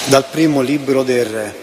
Dal primo libro del Re.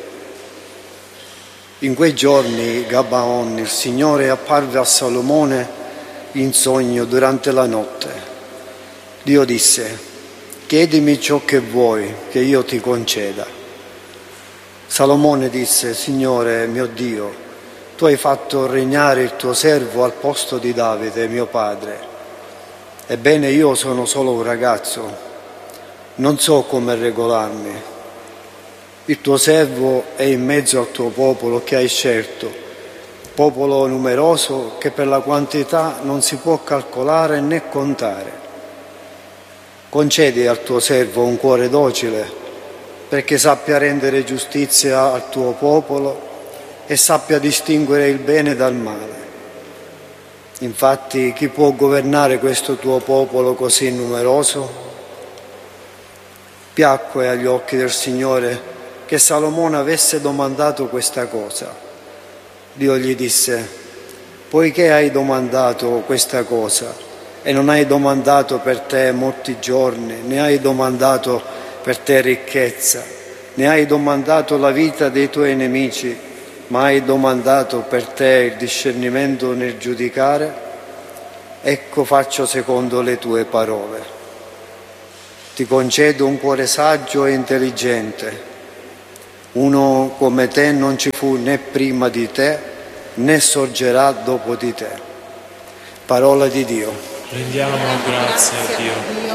In quei giorni, Gabaon, il Signore apparve a Salomone in sogno durante la notte. Dio disse: chiedimi ciò che vuoi, che io ti conceda. Salomone disse: Signore mio Dio, tu hai fatto regnare il tuo servo al posto di Davide, mio padre. Ebbene, io sono solo un ragazzo, non so come regolarmi. Il tuo servo è in mezzo al tuo popolo che hai scelto, popolo numeroso che per la quantità non si può calcolare né contare. Concedi al tuo servo un cuore docile, perché sappia rendere giustizia al tuo popolo e sappia distinguere il bene dal male. Infatti, chi può governare questo tuo popolo così numeroso? Piacque agli occhi del Signore che Salomone avesse domandato questa cosa. Dio gli disse: poiché hai domandato questa cosa e non hai domandato per te molti giorni, né hai domandato per te ricchezza, né hai domandato la vita dei tuoi nemici, ma hai domandato per te il discernimento nel giudicare, ecco faccio secondo le tue parole. Ti concedo un cuore saggio e intelligente. Uno come te non ci fu né prima di te, né sorgerà dopo di te. Parola di Dio. Rendiamo grazie a Dio.